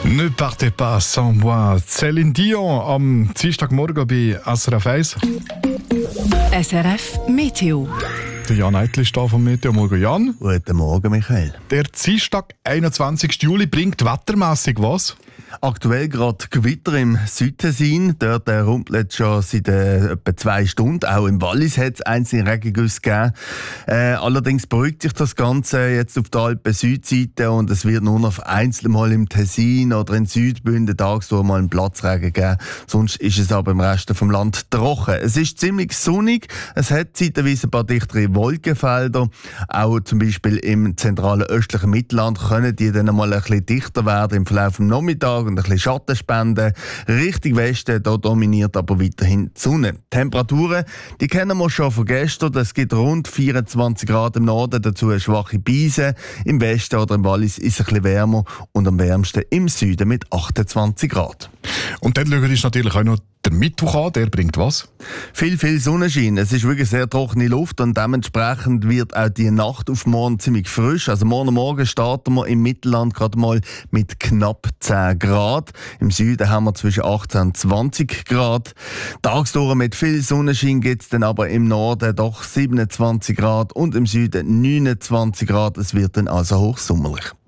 Ne partez pas sans moi. Céline Dion am Dienstagmorgen bei SRF 1. SRF Meteo. Der Jan Eitl ist da vom Meteo. Morgen, Jan. Guten Morgen, Michael. Der Dienstag, 21. Juli, bringt wettermässig was? Aktuell gerade Gewitter im Südtessin. Dort rumpelt es schon seit etwa 2 Stunden. Auch im Wallis hat es einzelne Regengüsse gegeben. Allerdings beruhigt sich das Ganze jetzt auf der Alpen-Südseite und es wird nur noch einzeln mal im Tessin oder in Südbünden tagsüber mal einen Platzregen geben. Sonst ist es aber im Rest vom Land trocken. Es ist ziemlich sonnig. Es hat zeitweise ein paar dichtere Wolkenfelder. Auch zum Beispiel im zentralen östlichen Mittelland können die dann mal ein bisschen dichter werden im Verlauf des Nachmittags und ein bisschen Schatten spenden. Richtung Westen, da dominiert aber weiterhin die Sonne. Die Temperaturen, die kennen wir schon von gestern. Es gibt rund 24 Grad im Norden, dazu eine schwache Brise. Im Westen oder im Wallis ist es ein bisschen wärmer und am wärmsten im Süden mit 28 Grad. Und dann schauen wir natürlich auch noch der Mittwoch an, der bringt was? Viel Sonnenschein. Es ist wirklich sehr trockene Luft und dementsprechend wird auch die Nacht auf morgen ziemlich frisch. Also morgen starten wir im Mittelland gerade mal mit knapp 10 Grad. Im Süden haben wir zwischen 18 und 20 Grad. Tagsdauer mit viel Sonnenschein gibt es dann aber im Norden doch 27 Grad und im Süden 29 Grad. Es wird dann also hochsommerlich.